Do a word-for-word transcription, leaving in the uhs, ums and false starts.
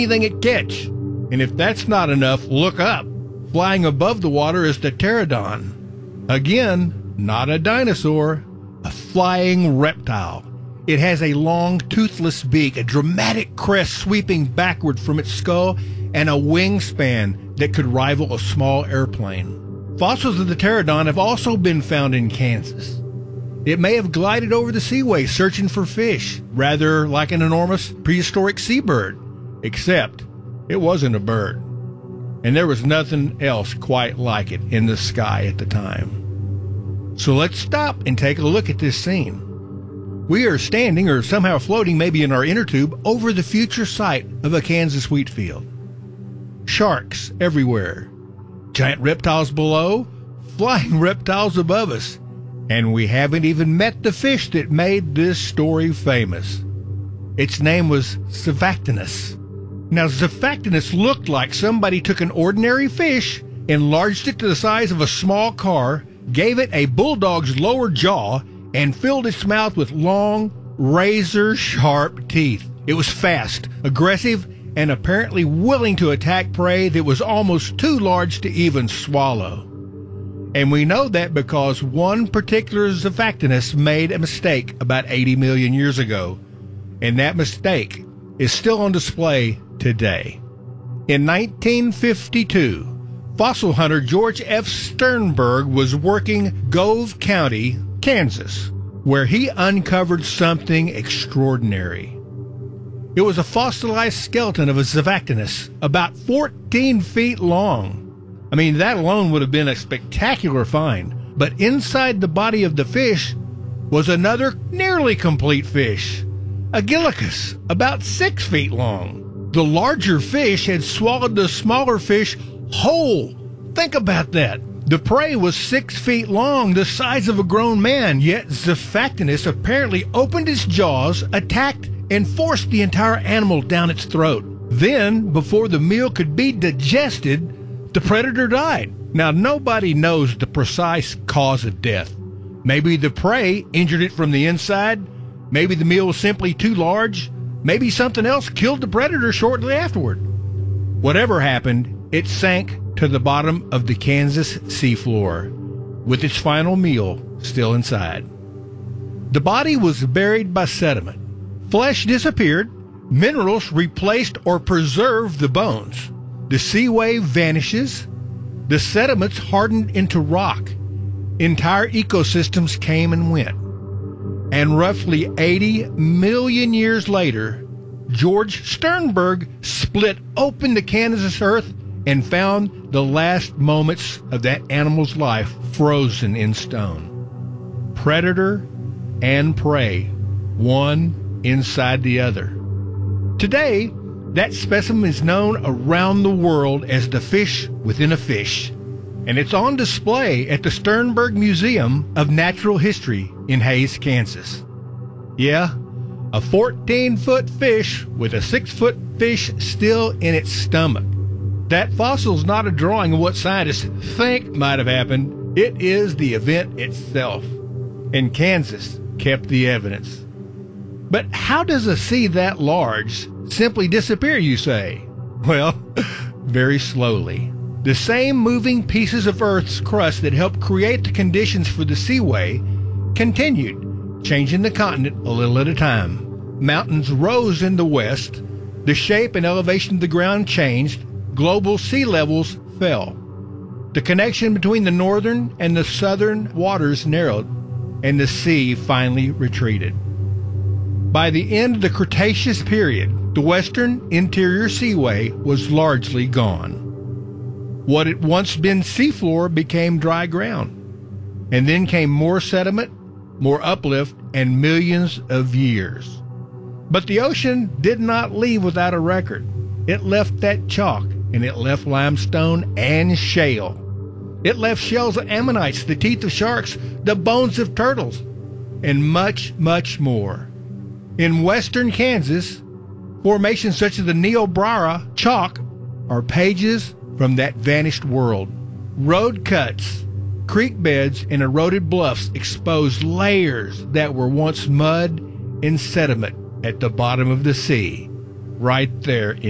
anything it catch. And if that's not enough, look up. Flying above the water is the pterodon. Again, not a dinosaur, a flying reptile. It has a long, toothless beak, a dramatic crest sweeping backward from its skull, and a wingspan that could rival a small airplane. Fossils of the pterodon have also been found in Kansas. It may have glided over the seaway searching for fish, rather like an enormous prehistoric seabird, except it wasn't a bird, and there was nothing else quite like it in the sky at the time. So let's stop and take a look at this scene. We are standing, or somehow floating maybe in our inner tube, over the future site of a Kansas wheat field. Sharks everywhere, giant reptiles below, flying reptiles above us, and we haven't even met the fish that made this story famous. Its name was Xiphachtynus. Now, Xiphachtynus looked like somebody took an ordinary fish, enlarged it to the size of a small car, gave it a bulldog's lower jaw, and filled its mouth with long, razor-sharp teeth. It was fast, aggressive, and apparently willing to attack prey that was almost too large to even swallow. And we know that because one particular Xiphachtynus made a mistake about eighty million years ago, and that mistake is still on display today. In nineteen fifty-two, fossil hunter George F. Sternberg was working Gove County, Kansas, where he uncovered something extraordinary. It was a fossilized skeleton of a Xiphachtynus, about fourteen feet long. I mean, that alone would have been a spectacular find. But inside the body of the fish was another nearly complete fish, a Gillicus, about six feet long. The larger fish had swallowed the smaller fish whole. Think about that. The prey was six feet long, the size of a grown man, yet Xiphachtynus apparently opened its jaws, attacked, and forced the entire animal down its throat. Then, before the meal could be digested, the predator died. Now, nobody knows the precise cause of death. Maybe the prey injured it from the inside. Maybe the meal was simply too large. Maybe something else killed the predator shortly afterward. Whatever happened, it sank to the bottom of the Kansas seafloor, with its final meal still inside. The body was buried by sediment. Flesh disappeared. Minerals replaced or preserved the bones. The sea wave vanishes. The sediments hardened into rock. Entire ecosystems came and went. And roughly eighty million years later, George Sternberg split open the Kansas earth and found the last moments of that animal's life frozen in stone. Predator and prey, one inside the other. Today, that specimen is known around the world as the fish within a fish, and it's on display at the Sternberg Museum of Natural History in Hays, Kansas. Yeah, a fourteen-foot fish with a six-foot fish still in its stomach. That fossil's not a drawing of what scientists think might have happened. It is the event itself. And Kansas kept the evidence. But how does a sea that large simply disappear, you say? Well, very slowly. The same moving pieces of Earth's crust that helped create the conditions for the seaway continued, changing the continent a little at a time. Mountains rose in the west. The shape and elevation of the ground changed. Global sea levels fell. The connection between the northern and the southern waters narrowed, and the sea finally retreated. By the end of the Cretaceous period, the western interior seaway was largely gone. What had once been seafloor became dry ground. And then came more sediment, more uplift, and millions of years. But the ocean did not leave without a record. It left that chalk, and it left limestone and shale. It left shells of ammonites, the teeth of sharks, the bones of turtles, and much, much more. In western Kansas, formations such as the Niobrara chalk are pages from that vanished world. Road cuts, creek beds, and eroded bluffs expose layers that were once mud and sediment at the bottom of the sea, right there in